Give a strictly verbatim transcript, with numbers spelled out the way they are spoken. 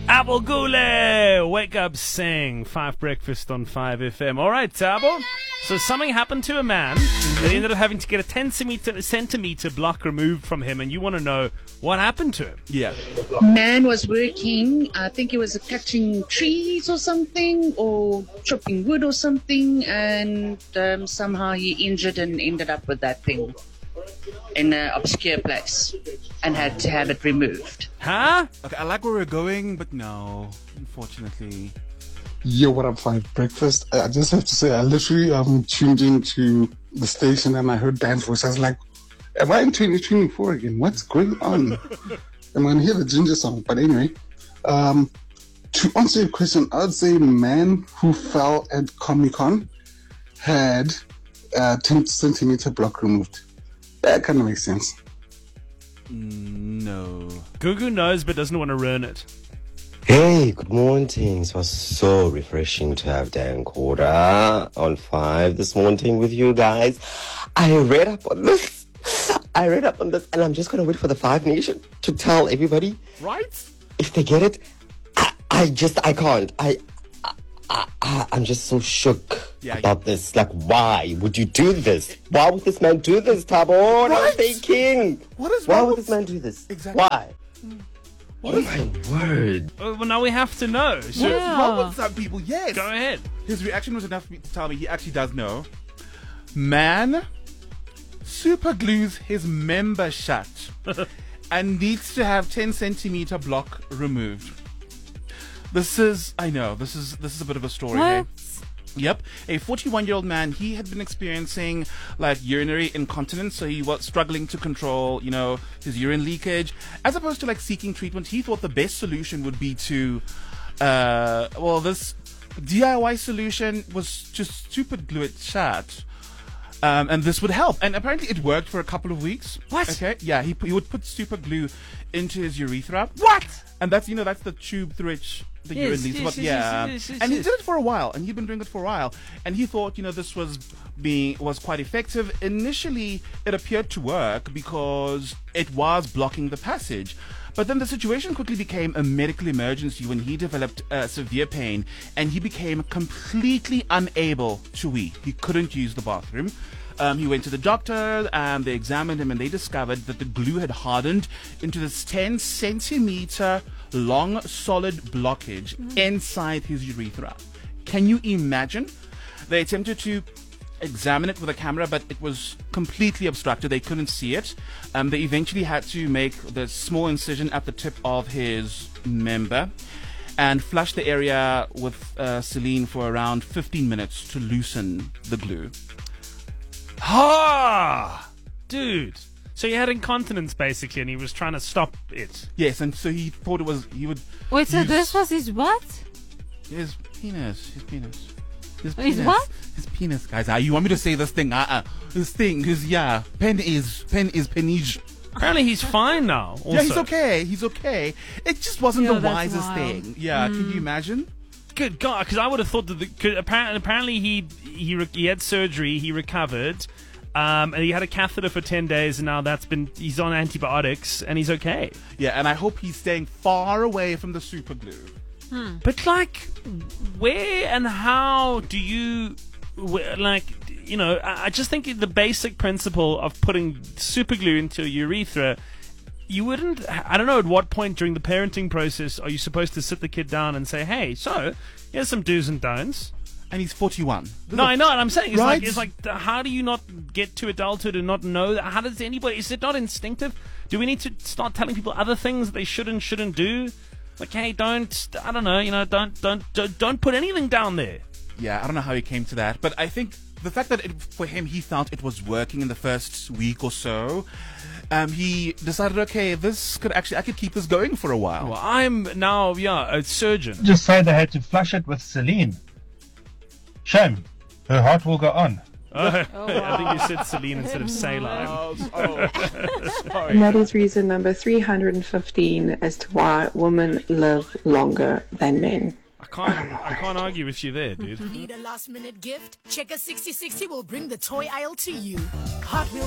Apple Gule! Wake up, sing. Five Breakfast on five F M. All right, Tabo. So something happened to a man that ended up having to get a ten centimeter, centimeter block removed from him, and you want to know what happened to him. Yeah. Man was working, I think it was cutting trees or something, or chopping wood or something, and um, somehow he injured and ended up with that thing in an obscure place and had to have it removed. Huh? Okay, I like where we're going, but no, unfortunately. Yo, what up, Five Breakfast? I just have to say, I literally um tuned into the station and I heard Dan's voice. I was like, am I in twenty twenty-four again? What's going on? I'm going to hear the Ginger song. But anyway, um, to answer your question, I would say man who fell at Comic-Con had a ten centimeter block removed. That kind of makes sense. No. Gugu knows but doesn't want to ruin it. Hey, good morning. It was so refreshing to have Dan Koda on five this morning with you guys. I read up on this. I read up on this, and I'm just going to wait for the Five Nation to tell everybody. Right? If they get it, I, I just, I can't. I, I, I, I'm just so shook Yeah, about this. Like, why would you do this? Why would this man do this, Tabo? Right? I'm thinking. What is Why wrong would with- this man do this? Exactly. Why? What Oh is, my word. Oh, well, now we have to know. So what is wrong with some people? Yes. go ahead. His reaction was enough for me to tell me he actually does know. Man super glues his member shut and needs to have ten centimeter block removed. This is, I know, this is this is a bit of a story. eh? Yep, a forty-one-year-old man, he had been experiencing like urinary incontinence, so he was struggling to control, you know, his urine leakage. As opposed to like seeking treatment, he thought the best solution would be to, uh, well, this D I Y solution was just stupid glue it shut. Um, and this would help. And apparently it worked for a couple of weeks. What? Okay, yeah, he, he would put super glue into his urethra. What? And that's, you know, that's the tube through which the Yes, urine leads. yes, But yes, yeah, yes, yes, and he yes. did it for a while, and he'd been doing it for a while, and he thought, you know, this was being was quite effective. Initially, it appeared to work because it was blocking the passage. But then the situation quickly became a medical emergency when he developed uh, severe pain, and he became completely unable to wee. He couldn't use the bathroom. Um, he went to the doctor and they examined him and they discovered that the glue had hardened into this ten centimeter long solid blockage inside his urethra. Can you imagine? They attempted to examine it with a camera, but it was completely obstructed. They couldn't see it. Um, they eventually had to make the small incision at the tip of his member and flush the area with uh, saline for around fifteen minutes to loosen the glue. Ha! Dude. So he had incontinence basically and he was trying to stop it. Yes, and so he thought it was he would Wait, so use this was his what? his penis, his penis, his His penis, what? his penis, guys. Ah, you want me to say this thing? Uh, uh this thing, his yeah, pen is pen is penige. Apparently he's fine now. Also. Yeah, he's okay. He's okay. It just wasn't Yeah, the that's wisest wild. thing. Yeah, can you imagine? Good God, because I would have thought that the, 'cause apparently, apparently he he re- he had surgery, he recovered, um, and he had a catheter for ten days, and now that's been he's on antibiotics and he's okay. Yeah, and I hope he's staying far away from the super glue. But like, where and how do you, where, like, you know? I I just think the basic principle of putting super glue into a urethra. You wouldn't, I don't know at what point during the parenting process are you supposed to sit the kid down and say, hey, so, here's some do's and don'ts. And he's forty-one. This No, is a- I know what I'm saying. It's Right? like, it's like, how do you not get to adulthood and not know that? How does anybody, is it not instinctive? Do we need to start telling people other things that they should and shouldn't do? Like, hey, don't, I don't know, you know, don't, don't, don't, don't put anything down there. Yeah, I don't know how he came to that, but I think the fact that it, for him he felt it was working in the first week or so, um, he decided, okay, this could actually I could keep this going for a while. Well, I'm now, yeah, a surgeon. Just say they had to flush it with saline. Shame. Her heart will go on. Oh, I think you said Celine instead of saline. Oh, oh, sorry. And that is reason number three hundred fifteen as to why women live longer than men. I can't, I can't argue with you there, dude. Need a last minute gift? Checker sixty sixty will bring the toy aisle to you. Hot Wheels